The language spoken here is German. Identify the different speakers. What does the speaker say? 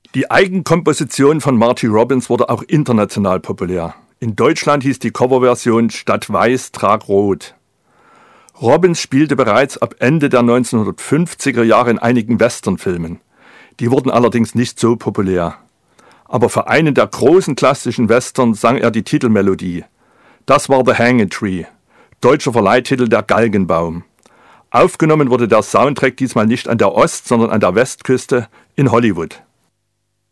Speaker 1: Die Eigenkomposition von Marty Robbins wurde auch international populär. In Deutschland hieß die Coverversion Statt Weiß trag Rot. Robbins spielte bereits ab Ende der 1950er Jahre in einigen Westernfilmen. Die wurden allerdings nicht so populär. Aber für einen der großen klassischen Western sang er die Titelmelodie. Das war The Hanging Tree, deutscher Verleihtitel Der Galgenbaum. Aufgenommen wurde der Soundtrack diesmal nicht an der Ost-, sondern an der Westküste in Hollywood.